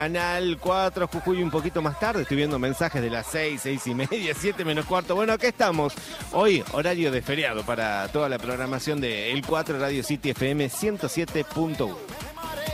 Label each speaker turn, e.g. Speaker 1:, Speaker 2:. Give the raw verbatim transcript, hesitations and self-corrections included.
Speaker 1: Canal cuatro, Jujuy un poquito más tarde, estoy viendo mensajes de las seis, seis y media, siete menos cuarto. Bueno, acá estamos. Hoy, horario de feriado para toda la programación de El cuatro Radio City F M ciento siete punto uno.